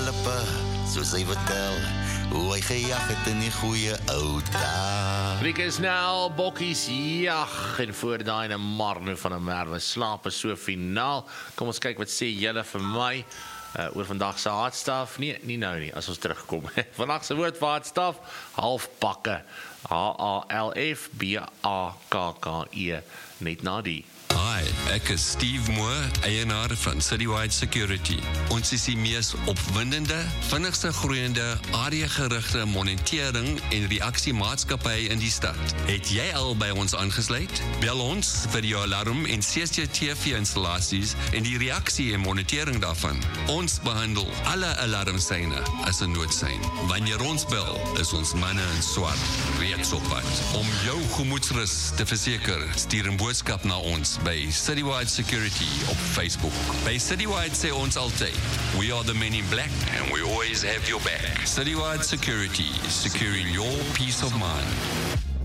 lippe, soos hy vertel, hoe hy gejag het in die goeie ou dae. Rieke Snell, bokkies, jag, en voor daai en Marno van 'n Merwe, slaap is so finaal. Kom ons kyk wat sê julle vir my, oor vandag se haatstaf. Nee, nie nou nie, as ons terugkom. Vandag se woord vir haatstaf, halfbakke, HALFBAKKE, net na die. Hi, ek is Steve Moore, eienaar van Citywide Security. Ons is die mees opwindende, vinnigste groeiende, areagerigte monitering en reaksiemaatskappy in die stad. Het jy al by ons aangesluit? Bel ons vir jou alarm en CCTV-installasies en die reaksie en monitering daarvan. Ons behandel alle alarmsyne as 'n noodsein. Wanneer ons bel, is ons manne in swart reeds op pad. Om jou gemoedsrus te verseker, stuur 'n boodskap na ons by Citywide Security op Facebook. By Citywide sê ons altyd, we are the men in black and we always have your back. Citywide Security, securing your peace of mind.